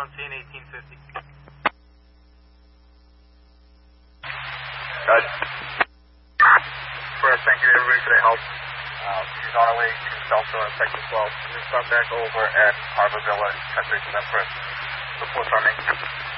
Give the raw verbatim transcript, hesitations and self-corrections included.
on scene, eighteen fifty. Good. First, thank you to everybody for their help. Uh, she's on her way to Delta in Section twelve. We'll start back over at Harbor Villa, touch base with them first. Reports on me.